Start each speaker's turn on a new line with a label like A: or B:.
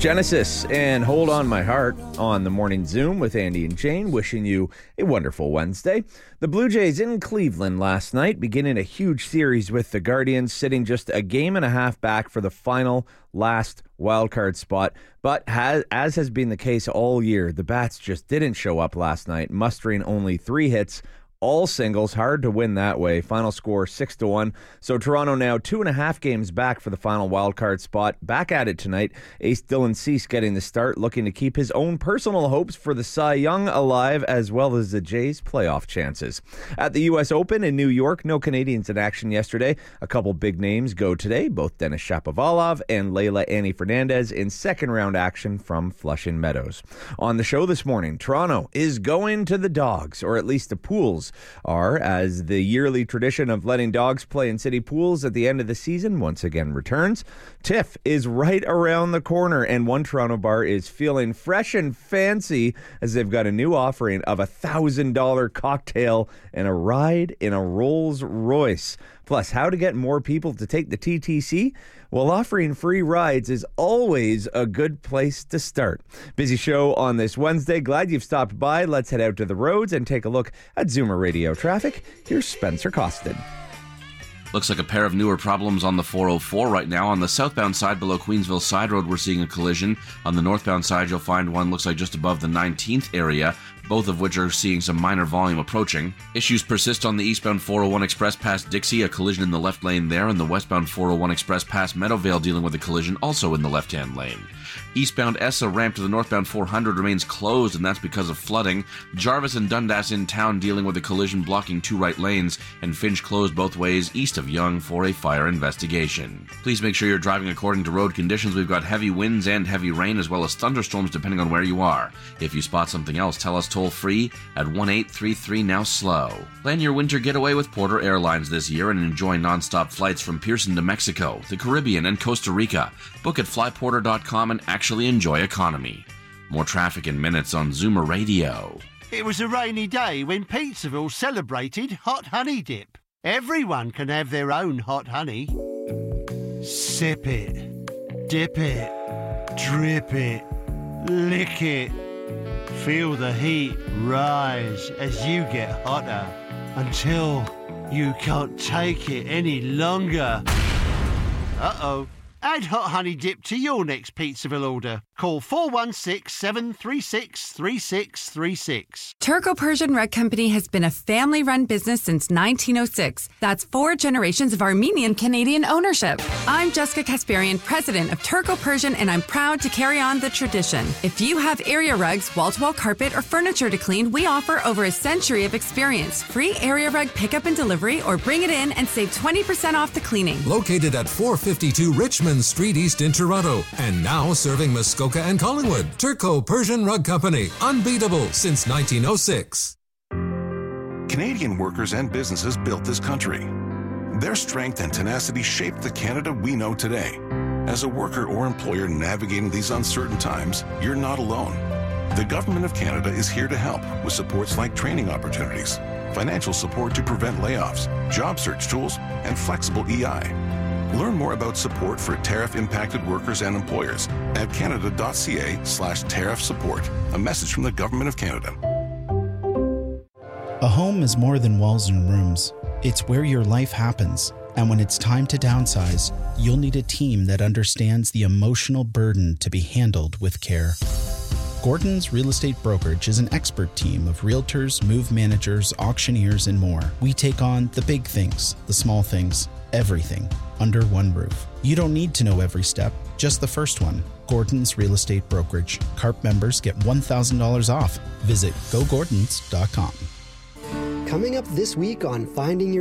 A: Genesis and Hold On My Heart on the Morning Zoom with Andy and Jane, wishing you a wonderful Wednesday. The Blue Jays in Cleveland last night, beginning a huge series with the Guardians, sitting just a game and a half back for the final last wildcard spot. But as has been the case all year, the bats just didn't show up last night, mustering only 3 hits. All singles, hard to win that way. Final score 6-1. So Toronto now 2.5 games back for the final wildcard spot. Back at it tonight. Ace Dylan Cease getting the start, looking to keep his own personal hopes for the Cy Young alive, as well as the Jays' playoff chances. At the U.S. Open in New York, no Canadians in action yesterday. A couple big names go today, both Denis Shapovalov and Leylah Annie Fernandez in second-round action from Flushing Meadows. On the show this morning, Toronto is going to the Dogs, or at least the Pools are, as the yearly tradition of letting dogs play in city pools at the end of the season once again returns. TIFF is right around the corner, and one Toronto bar is feeling fresh and fancy as they've got a new offering of a $1,000 cocktail and a ride in a Rolls Royce. Plus, how to get more people to take the TTC? Well, offering free rides is always a good place to start. Busy show on this Wednesday. Glad you've stopped by. Let's head out to the roads and take a look at Zoomer Radio traffic. Here's Spencer Costin.
B: Looks like a pair of newer problems on the 404 right now. On the southbound side below Queensville Side Road, we're seeing a collision. On the northbound side, you'll find one looks like just above the 19th area, both of which are seeing some minor volume approaching. Issues persist on the eastbound 401 Express past Dixie, a collision in the left lane there, and the westbound 401 Express past Meadowvale dealing with a collision also in the left-hand lane. Eastbound ESSA ramp to the northbound 400 remains closed, and that's because of flooding. Jarvis and Dundas in town dealing with a collision blocking 2 right lanes, and Finch closed both ways east of Yonge for a fire investigation. Please make sure you're driving according to road conditions. We've got heavy winds and heavy rain, as well as thunderstorms depending on where you are. If you spot something else, tell us toll-free at 1-833-NOW-SLOW. Plan your winter getaway with Porter Airlines this year and enjoy non-stop flights from Pearson to Mexico, the Caribbean, and Costa Rica. Book at flyporter.com and actually enjoy economy. More traffic in minutes on Zoomer Radio.
C: It was a rainy day when Pizzaville celebrated Hot Honey Dip. Everyone can have their own hot honey. Sip it, dip it, drip it, lick it. Feel the heat rise as you get hotter until you can't take it any longer. Uh-oh. Add Hot Honey Dip to your next Pizzaville order. Call 416-736-3636.
D: Turco Persian Rug Company has been a family-run business since 1906. That's 4 generations of Armenian-Canadian ownership. I'm Jessica Kasparian, president of Turco Persian, and I'm proud to carry on the tradition. If you have area rugs, wall-to-wall carpet, or furniture to clean, we offer over a century of experience. Free area rug pickup and delivery, or bring it in and save 20% off the cleaning.
E: Located at 452 Richmond Street East in Toronto, and now serving Muskoka and Collingwood. Turco Persian Rug Company, unbeatable since 1906.
F: Canadian workers and businesses built this country. Their strength and tenacity shaped the Canada we know today. As a worker or employer navigating these uncertain times, you're not alone. The Government of Canada is here to help with supports like training opportunities, financial support to prevent layoffs, job search tools, and flexible EI. Learn more about support for tariff-impacted workers and employers at canada.ca/tariff support. A message from the Government of Canada.
G: A home is more than walls and rooms. It's where your life happens. And when it's time to downsize, you'll need a team that understands the emotional burden to be handled with care. Gordon's Real Estate Brokerage is an expert team of realtors, move managers, auctioneers, and more. We take on the big things, the small things, everything under one roof. You don't need to know every step, just the first one. Gordon's Real Estate Brokerage. CARP members get $1,000 off. Visit gogordons.com.
H: Coming up this week on Finding Your